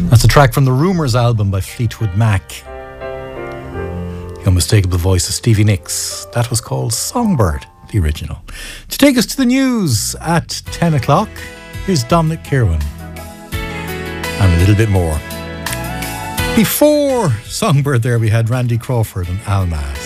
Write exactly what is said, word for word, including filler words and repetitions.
That's a track from the Rumours album by Fleetwood Mac. The unmistakable voice of Stevie Nicks. That was called Songbird, the original. To take us to the news at ten o'clock, here's Dominic Kirwan. And a little bit more. Before Songbird there, we had Randy Crawford and Alma.